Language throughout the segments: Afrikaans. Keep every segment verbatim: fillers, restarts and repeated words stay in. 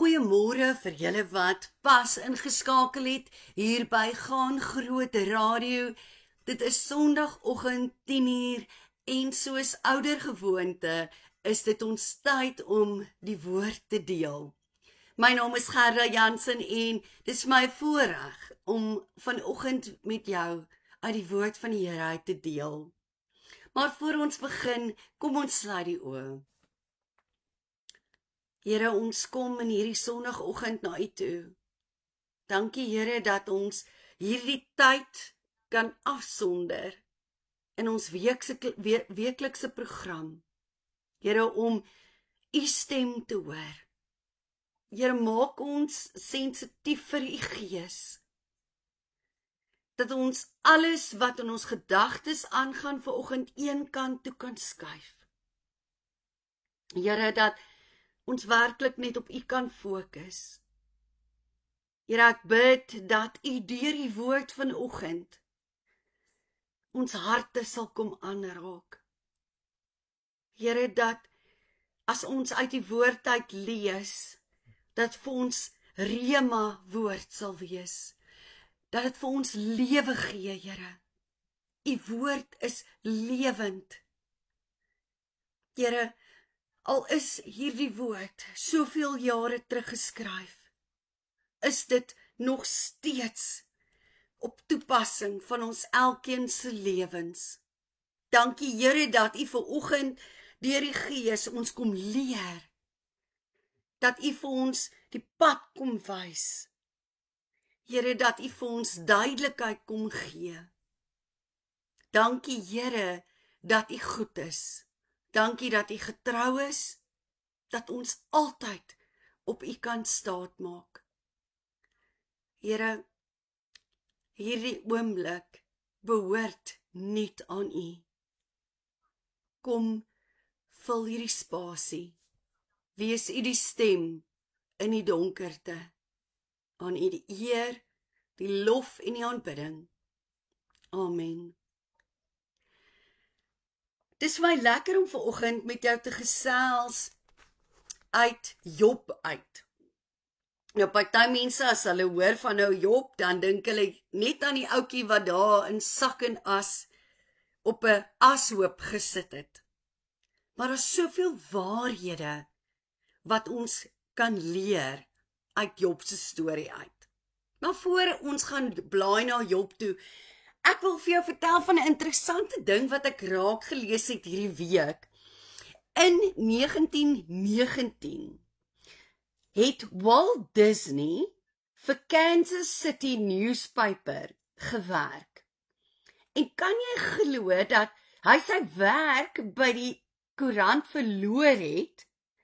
Goeiemôre vir julle wat pas ingeskakel het hier by Gaan Groot Radio. Dit is Sondagoggend tien uur en soos ouer gewoonte is dit ons tyd om die woord te deel. My naam is Gerda Jansen en dis my voorreg om vanoggend met jou uit die woord van die Here uit te deel. Maar voor ons begin, kom ons sluit die oë. Here, ons kom in hierdie Sondagoggend na U toe. Dankie Here dat ons hierdie tyd kan afsonder in ons weekse, we, weeklikse program. Here, om U stem te hoor. Here, maak ons sensitief vir U Gees. Dat ons alles wat in ons gedagtes aangaan vanoggend een kant toe kan skuif. Here, dat ons werklik net op U kan fokus. Here, ek bid dat U deur die woord vanoggend ons harte sal kom aanraak. Here, dat as ons uit die woord uit lees, dat vir ons rema woord sal wees. Dat dit vir ons lewe gee, Here. U woord is lewend. Here, al is hierdie woord soveel jare terug geskryf, is dit nog steeds op toepassing van ons elkeen se lewens. Dankie Here dat U vanoggend deur die Gees ons kom leer. Dat U vir ons die pad kom wys. Here, dat U vir ons duidelikheid kom gee. Dankie Here dat U goed is. Dankie dat U getrou is, dat ons altyd op U kan staatmaak. Here, hierdie oomblik behoort net aan U. Kom, vul hierdie spasie. Wees U die stem in die donkerte. Aan U die eer, die lof en die aanbidding. Amen. Dis my lekker om vanoggend met jou te gesels uit Job uit. Nou, party mense as hulle hoor van nou Job, dan dink hulle net aan die ouetjie wat daar in sak en as op 'n ashoop gesit het. Maar daar is soveel waarhede wat ons kan leer uit Job se storie uit. Maar voor ons gaan blaai na Job toe, ek wil vir jou vertel van 'n interessante ding wat ek raak gelees het hierdie week. In negentien negentien het Walt Disney vir Kansas City Newspaper gewerk. En kan jy glo dat hy sy werk by die koerant verloor het,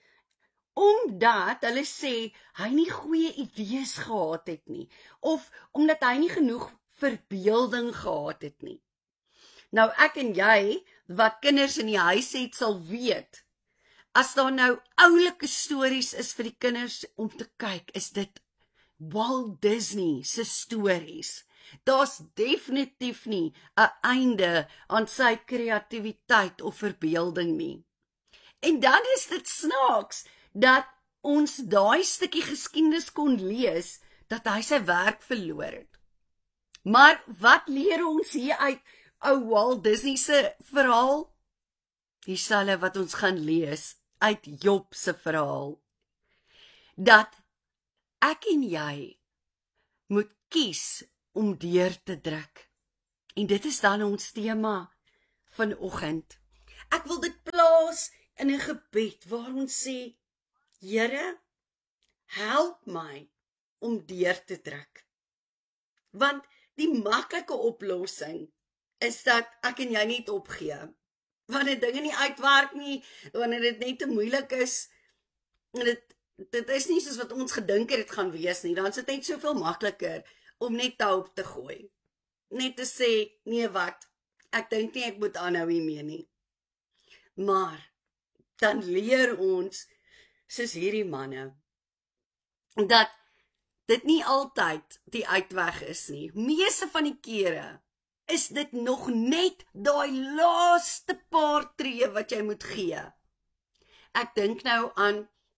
omdat hulle sê hy nie goeie idees gehad het nie, of omdat hy nie genoeg verbeelding gehad het nie. Nou ek en jy, wat kinders in die huis het, sal weet, as daar nou oulike stories is vir die kinders om te kyk, is dit Walt Disney se stories. Daar's definitief nie 'n einde aan sy kreatiwiteit of verbeelding nie. En dan is dit snaaks, dat ons daai stukkie geskiedenis kon lees, dat hy sy werk verloor het. Maar wat leer ons hier uit ou Walt Disney se verhaal? Dieselfde wat ons gaan lees uit Job se verhaal. Dat ek en jy moet kies om deur te druk. En dit is dan ons tema vanoggend. Ek wil dit plaas in 'n gebed waar ons sê, Here, help my om deur te druk. Want die maklike oplossing is dat ek en jy nie opgee. Wanneer dinge nie uitwerk nie, wanneer dit net te moeilik is, dit, dit is nie soos wat ons gedink het dit gaan wees nie, dan is dit net soveel makliker om net te op te gooi. Net te sê, nee wat, ek dink nie ek moet aanhou hiermee nie. Maar, dan leer ons, soos hierdie manne, dat dit nie altyd die uitweg is nie. Meeste van die kere is dit nog net daai laaste paar tree wat jy moet gee. Ek dink nou aan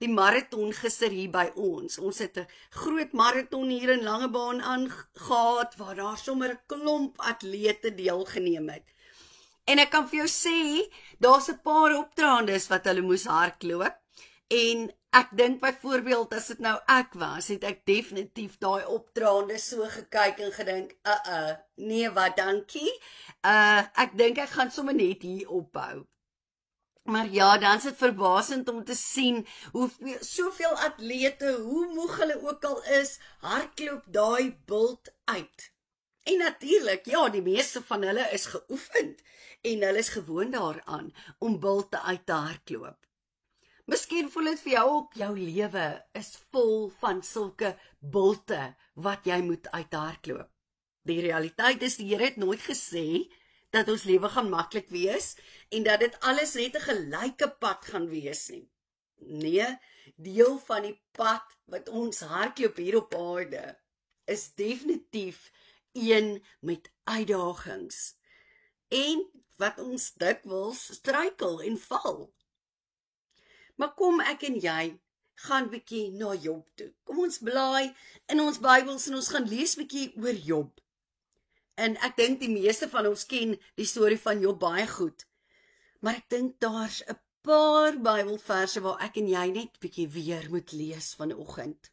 die marathon gister hier by ons. Ons het 'n groot marathon hier in Langebaan aangehad, waar daar sommer 'n klomp atlete deelgeneem het. En ek kan vir jou sê, daar's 'n paar opdraandes wat hulle moes hardloop, en ek dink byvoorbeeld, as dit nou ek was, het ek definitief daai opdraande so gekyk en gedink, uh, uh, nee wat, dankie, uh, ek dink ek gaan sommer net hier ophou. Maar ja, dan is dit verbasend om te sien hoe soveel atlete, hoe moeg hulle ook al is, hardloop daai bult uit. En natuurlik, ja, die meeste van hulle is geoefend en hulle is gewoond daaraan om bulte uit te hardloop. Miskien voel dit vir jou ook, jou lewe is vol van sulke bulte wat jy moet uithardloop. Die realiteit is, die Here het nooit gesê dat ons lewe gaan maklik wees en dat dit alles net 'n gelyke pad gaan wees nie. Nee, deel van die pad wat ons hardloop hier op aarde is definitief een met uitdagings en wat ons dikwels struikel en val. Maar kom ek en jy gaan bietjie na Job toe. Kom ons blaai in ons Bybels en ons gaan lees bietjie oor Job. En ek dink die meeste van ons ken die storie van Job baie goed. Maar ek dink daar's 'n paar Bybelverse waar ek en jy net bietjie weer moet lees vanoggend.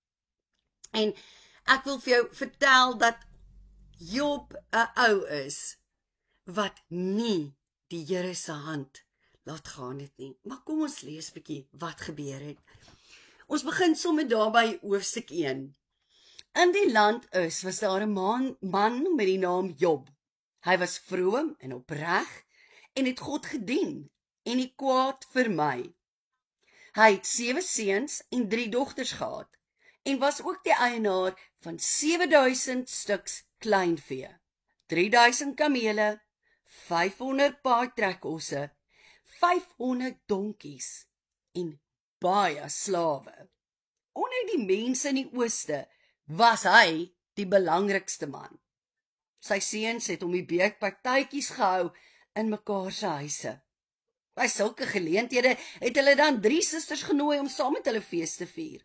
En ek wil vir jou vertel dat Job 'n ou is wat nie die Here se hand laat gaan het nie. Maar kom ons lees bietjie wat gebeur het. Ons begin sommer daar by hoofstuk een. In die land Us was daar 'n man, man met die naam Job. Hy was vroom en opreg en het God gedien en die kwaad vermy. Hy het sewe seuns en drie dogters gehad en was ook die eienaar van sewe duisend stuks kleinvee, drie duisend kamele, vyfhonderd paardtrekosse, vyfhonderd donkies en baie slawe. Onder die mense in die ooste was hy die belangrikste man. Sy seuns het hom die beekpartytjies gehou in mekaar se huise. By sulke geleenthede het hulle dan drie susters genooi om saam met hulle fees te vier.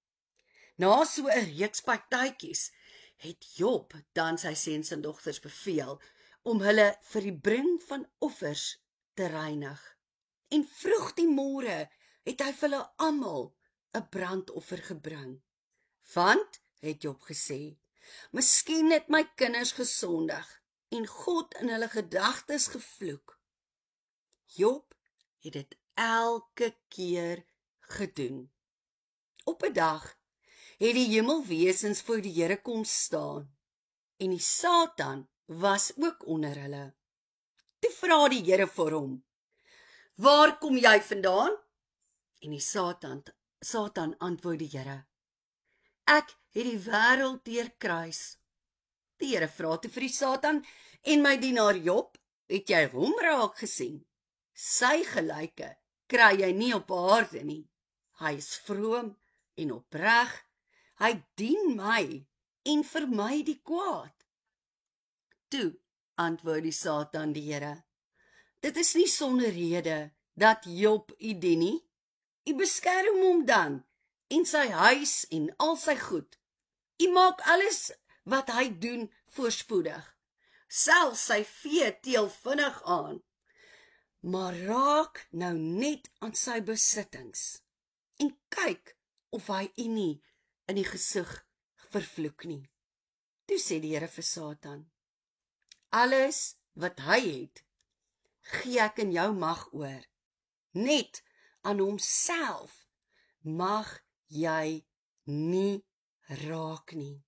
Na so 'n reeks partytjies het Job dan sy seuns en dogters beveel om hulle vir die bring van offers te reinig. En vroeg die môre het hy vir hulle almal 'n brandoffer gebring. Want, het Job gesê, miskien het my kinders gesondig en God in hulle gedagtes gevloek. Job het dit elke keer gedoen. Op 'n dag het die hemelwesens voor die Here kom staan en die Satan was ook onder hulle. Toe vra die Here vir hom, waar kom jy vandaan? En die Satan, Satan antwoord die Here, ek het die wêreld deurkruis. Die Here vra toe vir die Satan, en my dienaar Job, het jy hom raak gesien? Sy gelyke kry jy nie op aarde nie. Hy is vroom en opreg, hy dien my en vermy die kwaad. Toe antwoord die Satan die Here, dit is nie sonder rede dat Job u dien nie. U beskerm hom dan en sy huis en al sy goed. U maak alles wat hy doen voorspoedig. Selfs sy vee teel vinnig aan. Maar raak nou net aan sy besittings en kyk of hy u nie in die gesig vervloek nie. Toe sê die Here vir Satan, alles wat hy het, gee ek in jou mag oor. Net aan homself mag jy nie raak nie.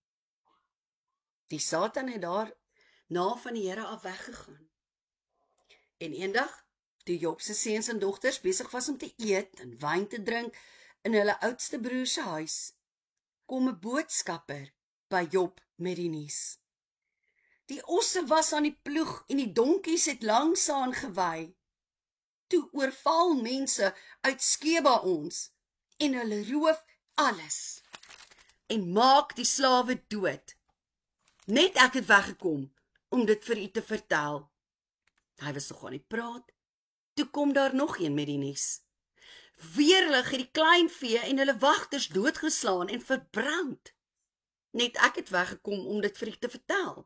Die Satan het daar na van die Here af weggegaan. En eendag, toe Job se seuns en dogters besig was om te eet en wyn te drink in hulle oudste broer se huis, kom 'n boodskapper by Job met die nuus. Die osse was aan die ploeg en die donkies het langs aan gewy. Toe oorval mense uit Skeba ons en hulle roof alles en maak die slawe dood. Net ek het weggekom om dit vir u te vertel. Hy was nog aan die praat. Toe kom daar nog een met die nuus. weerlig het die kleinvee en hulle wagters doodgeslaan en verbrand. Net ek het weggekom om dit vir u te vertel.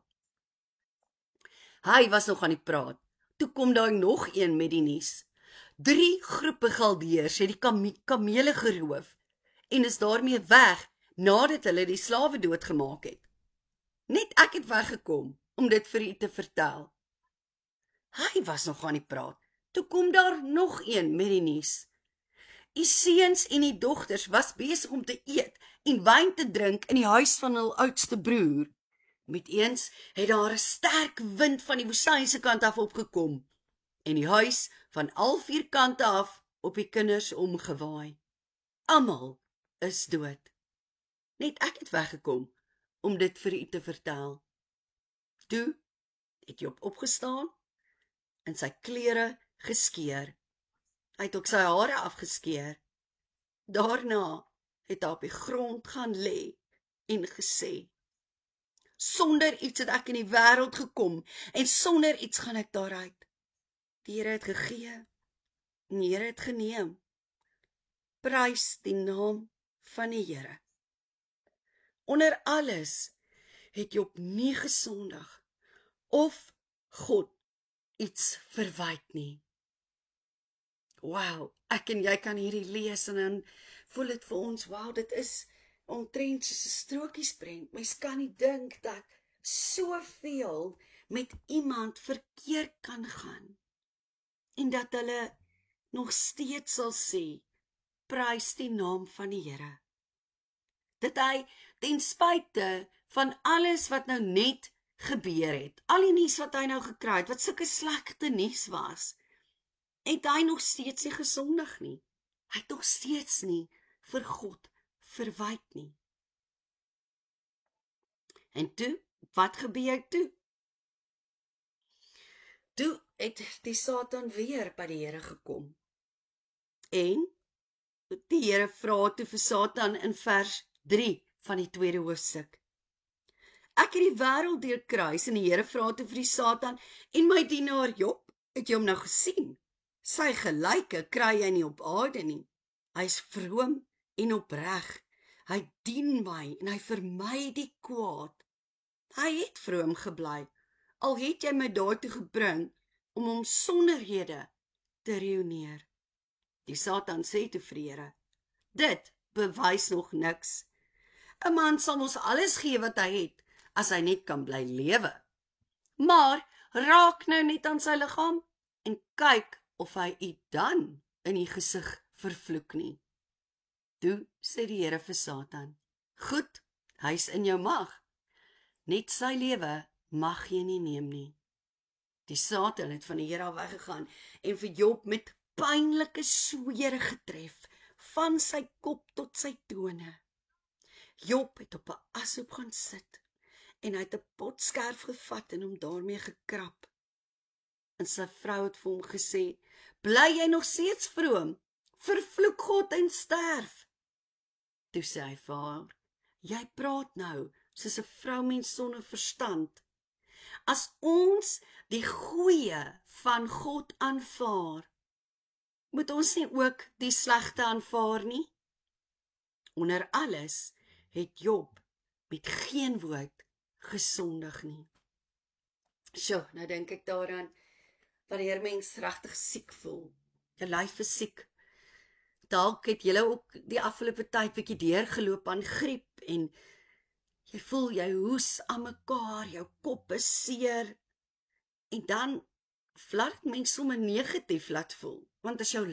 Hy was nog aan die praat. Toe kom daar nog een met die nuus. Drie groepe Galdeërs het die kam kamele geroof en is daarmee weg nadat hulle die slawe doodgemaak het. Net ek het weggekom om dit vir u te vertel. Hy was nog aan die praat. Toe kom daar nog een met die nuus. Die seuns en die dogters was besig om te eet en wyn te drink in die huis van hul oudste broer. Met eens het daar 'n sterk wind van die woestynse kant af opgekom en die huis van al vier kante af op die kinders omgewaai. Almal is dood. Net ek het weggekom om dit vir u te vertel. Toe het Job opgestaan en sy klere geskeur. Hy het ook sy hare afgeskeer. Daarna het hy op die grond gaan lê en gesê: Sonder iets het ek in die wêreld gekom en sonder iets gaan ek daaruit. Die Here het gegee en die Here het geneem. Prys die naam van die Here. Onder alles het Job nie gesondig of God iets verwyd nie. Wow, ek en jy kan hierdie lees en dan voel dit vir ons, wow, dit is omtrent soos 'n strokiesprent. Mens kan nie dink dat soveel met iemand verkeerd kan gaan en dat hulle nog steeds sal sê, prys die naam van die Here. Dat hy ten spyte van alles wat nou net gebeur het, al die nuus wat hy nou gekry het, wat sulke slegte nuus was, het hy nog steeds nie gesondig nie. Hy het nog steeds nie vir God verwyd nie. En toe, wat gebeur toe? Toe het die Satan weer by die Here gekom. En die Here vra toe vir Satan in vers drie van die tweede hoofstuk. Ek het die wêreld deurkruis en die Here vra toe vir die Satan, en my dienaar Job, het jy hom nou gesien? Sy gelyke kry hy nie op aarde nie. Hy is vroom en opreg. Hy dien my en hy vermy die kwaad. Hy het vroom gebly, al het jy my daartoe gebring om hom sonder rede te reuneer. Die Satan sê toe vir die Here, dit bewys nog niks. 'n Man sal ons alles gee wat hy het, as hy net kan bly lewe. Maar raak nou net aan sy liggaam en kyk of hy u dan in die gesig vervloek nie. Toe sê die Here vir Satan, goed, hy's in jou mag. Net sy lewe mag jy nie neem nie. Die Satan het van die Here af weggegaan en vir Job met pynlike swere getref, van sy kop tot sy tone. Job het op 'n ashoop gaan sit en hy het 'n potskerf gevat en hom daarmee gekrap. En sy vrou het vir hom gesê, bly jy nog steeds vroom? Vervloek God en sterf. Toe sê hy vir haar, jy praat nou soos 'n vroumens sonder verstand. As ons die goeie van God aanvaar, moet ons nie ook die slegte aanvaar nie? Onder alles het Job met geen woord gesondig nie. Sjoe, nou dink ek daaraan, wanneer mens regtig siek voel, jou lyf is siek, dalk het julle ook die afgelope tyd bietjie deurgeloop aan griep, en jy voel jy hoes aan mekaar, jou kop is seer, en dan laat mens sommer negatief laat voel, want as jou